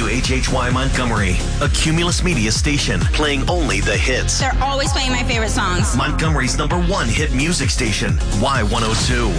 WHHY Montgomery, a Cumulus Media station playing only the hits. They're always playing my favorite songs. Montgomery's #1 hit music station, Y102.